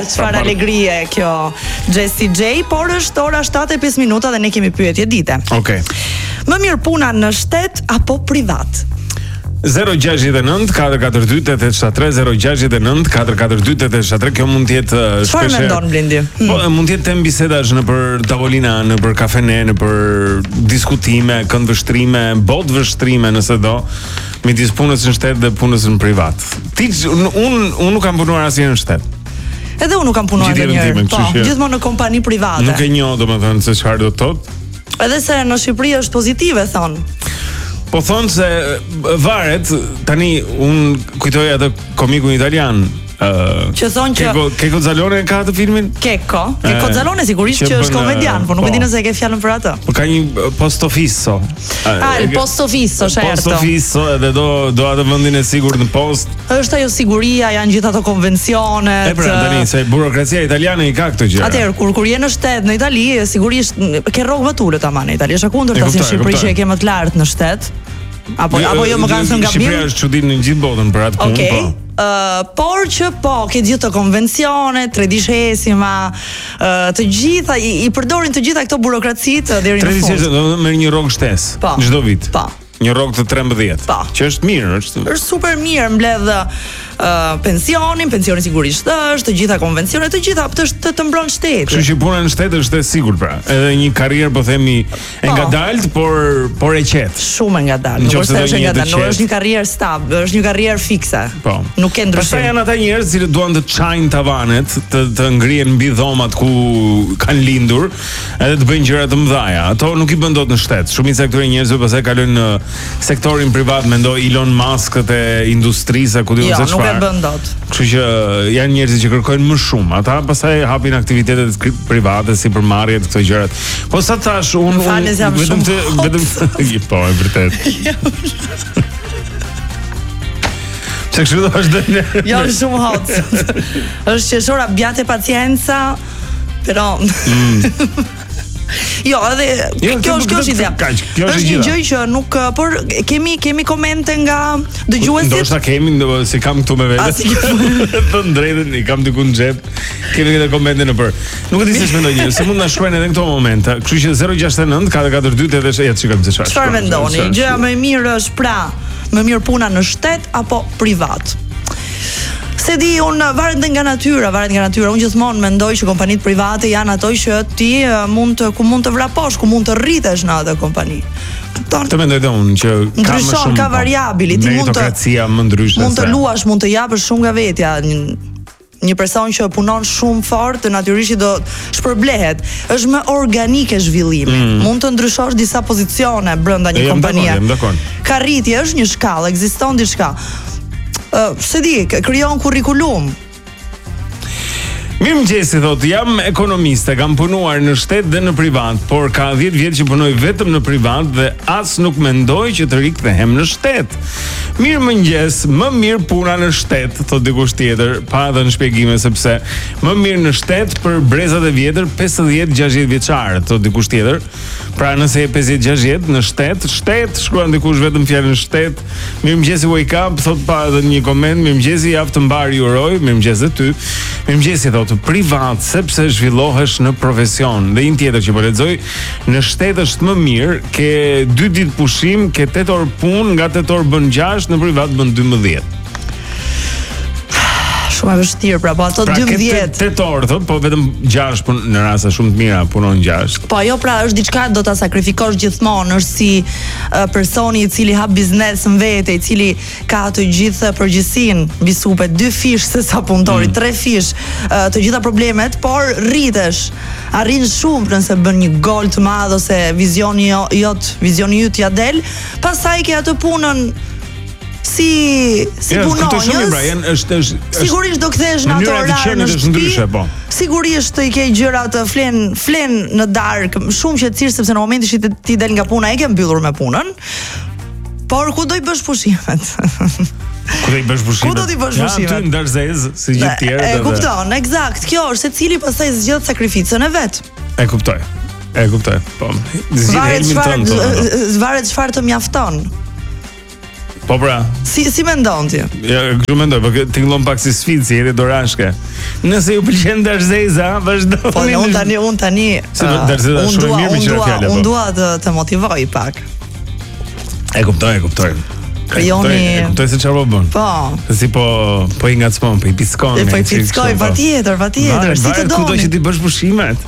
Çfarë alegrie kjo Jessie J, por është ora 7:05 minuta dhe ne kemi pyetje dite. Okej. Më mirë puna në shtet apo privat? 069 442 873 069 442 873. Kjo mund të jetë Çfarë mendon Blendi? Po, mund të jetë temë bisedash në për tavolina, në për kafene, në për diskutime, këndvështrime, botvështrime nëse do, midis punës në shtet dhe punës në privat. Unë nuk kam punuar asnjëherë në shtet. Edhe unë nuk kam punuar ndonjëherë. Po, gjithmonë në kompani private. Nuk e njoh domethënë se çfarë do të thotë. Edhe se në Shqipëri është pozitive thon. Po thonë se varet, tani unë kujtoj atë komikun italian. Që thonë që Keko Zalone ka atë filmin? Keko Zalone sigurisht që është komedian, por nuk e di nëse e ke fjalën për atë. Po ka një posto fisso. Il posto fisso, certo. Posto fisso, edhe do atë vendin e sigurt në post. Është ajo siguria, janë gjithë ato konvencionet. E pra tani se burokracia italiane i ka këto gjëra. Atëherë kur je në shtet në Itali, sigurisht ke rrogë vëtule tamam në Itali. Është kundërta si në Shqipëri që e ke më të lartë në shtet. Apo jo më kanë thënë gabim. Shqipëria është çuditë në gjithë botën për atë punë, po. Por që ke gjithë të konvencionet, tredishesima, të gjitha i përdorin të gjitha këto burokracitë deri në fund. Tredishesima do të merr një rrogë shtesë çdo vit. Po. Një rrogë të 13, që është mirë, është super mirë, mbledh pensioni sigurisht është, të gjitha konvencionet, të gjitha të mbron shteti. Kështu që puna në shtet është e sigurt pra. Edhe një karrierë po themi e ngadalt, por e qetë. Shumë e ngadalt. Nuk është një karrierë stab, është një karrierë fikse. Po. Nuk ke ndryshim. Pastaj janë ata njerëz që duan të çajnë tavanet, të ngrihen mbi dhomat ku kanë lindur, edhe të bëjnë gjëra të mëdha. Ato nuk i bën dot në shtet. Shumica e këtyre njerëzve pastaj kalojnë në sektorin privat, mendoj Elon Musk e industrisë, ku diun se çfarë. Nuk e bën dot. Kështu që janë njerëz që kërkojnë më shumë. Ata pastaj hapin aktivitetet private si për marrjet këto gjërat. Po sa thash unë vetëm po e vërtet. Çka kështu do të thosh? Jo, shumë hot. Është qeshora abbiate pazienza, però Jo, edhe kjo është ide. Është një gjë që nuk, por kemi komente nga dëgjuesit. Ndoshta kemi, se kam këtu me vete. Të drejtën i kam diku në xhep. Kemi edhe komente në për. Nuk e di se ç'mendoj njerëz, se mund na shkruajnë edhe në këto momente. Kështu që 069 442 edhe shikojmë se çfarë. Çfarë mendoni? Gjëja më e mirë është më mirë puna në shtet apo privat? Se di, unë varet nga natyra. Unë gjithmonë mendoj që kompanitë private janë ato që ti ku mund të vraposh, ku mund të rritesh në atë kompani. Të mendoj dhe unë që ka më shumë, ka variabili, ti meritokracia më ndryshme. Mund të luash, mund të japësh shumë nga vetja. Një person që punon shumë fort, natyrisht do shpërblehet. Është më organike zhvillimi. Mund të ndryshosh disa pozicione brenda një kompanie. Ka rritje, është një shkallë, ekziston diçka. Se di, krijon kurrikulum. Mirëmëngjesi, thotë, jam ekonomiste, kam punuar në shtet dhe në privat, por ka 10 vjet që punoj vetëm në privat dhe as nuk mendoj që të rikthehem në shtet. Mirëmëngjes, më mirë puna në shtet, thotë dikush tjetër, pa dhënë shpjegime sepse më mirë në shtet për brezat e vjetër 50-60 vjeçar, thotë dikush tjetër. Pra nëse je 50-60 në shtet, shkruan dikush vetëm fjalën shtet. Mirëmëngjesi, wake up, thotë pa dhënë një koment. Mirëmëngjesi, javë të mbar ju uroj. Mirëmëngjes edhe ty. Mirëmëngjesi, thotë privat sepse zhvillohesh në profesion. Dhe një tjetër që po lexoj, në shtet është më mirë, ke 2 ditë pushim, ke 8 orë punë, nga 8 orë bën 6, në privat bën 12. Shumë e vështirë, pra ato 12. 8 orë, thot, po vetëm 6 në raste shumë të mira punon 6. Po ajo pra është diçka do ta sakrifikosh gjithmonë, është si personi i cili hap biznes në vete, i cili ka të gjithë përgjegjësinë mbi supe, 2 fish se sa punëtori, 3 fish, të gjitha problemet, por rritesh, arrin shumë nëse bën një gol të madh ose vizioni yt ja del, pastaj ke atë punën si punonjës. Sigurisht do kthehesh në ato orare në shtëpi. Sigurisht i ke gjëra të flen në darkë, shumë qetësisht sepse në momentin që ti del nga puna e ke mbyllur me punën. Por ku do i bësh pushimet? Ku do i bësh pushimet? Ja, ty ndarzez si gjithë tjerë. E kupton, eksakt. Kjo është secili pastaj zgjedh sakrificën e vet. E kuptoj. Po. Varet çfarë të mjafton. Po pra. Si mendon ti? Ja, kështu mendoj, po tingëllon pak si sfici, jeri dorashke. Nëse ju pëlqen Darzeza, vazhdoni. Po unë tani unë dua të motivoj pak. E kuptoj. Krijoni. Kuptoj se çfarë po bën. Po. Si po I ngacmon, po I piskon. Po I piskoj patjetër. Si të doni. Kudo që ti bësh pushimet.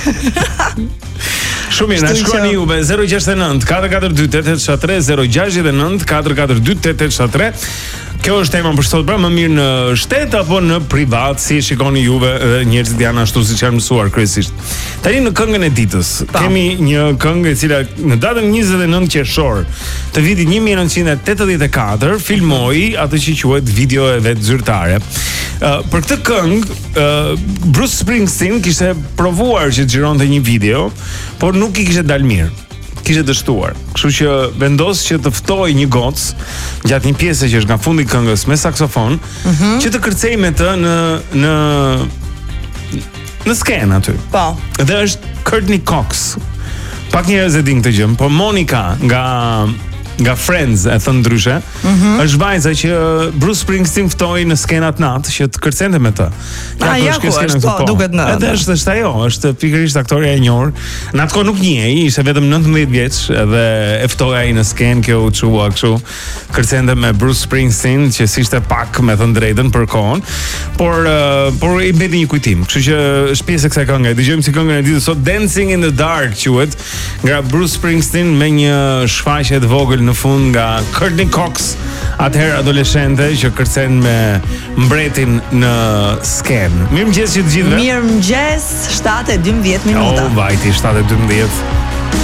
Shumë mirë, na shkruani juve 069 442 8873 069 442 8873. Kjo është tema për sot, pra më mirë në shtet apo në privat, si shikoni juve dhe njerëzit janë ashtu siç janë mësuar kryesisht. Tani në këngën e ditës kemi një këngë e cila në datën 29 qershor të vitit 1984 filmoi atë që quhet Video e vet zyrtare. Për këtë këngë Bruce Springsteen kishte provuar që të xhironte një video, por nuk I kishte dalë mirë. Kishte dështuar. Kështu që vendos që të ftoj një gocë gjatë një pjese që është nga fundi I këngës me saksofon, që të kërcej me të në skenë aty. Po. Dhe është Courtney Cox. Pak njerëz e din këtë gjë, po Monica nga Friends e thënë ndryshe, është vajza që Bruce Springsteen ftoi në skenat natë që të kërcente me të. Duket në. Edhe është ajo, është pikërisht aktoreja e njohur. Në atë kohë nuk njihej, ishte vetëm 19 vjeç dhe e ftoi ai në skenë, kjo u çua kështu. Kërcente me Bruce Springsteen, që ishte pak me thënë drejtën për kohën, por I bëti një kujtim. Kështu që është pjesë e kësaj këngë. Dëgjojmë si këngën e ditës sot Dancing in the Dark quhet, nga Bruce Springsteen me një shfaqje të vogël në fund nga Courtney Cox, atëherë adoleshente që kërcen me mbretin në skenë. Mirëmëngjes që të gjithëve. Mirëmëngjes, 7:12 minuta. Oh, vajti 7:12.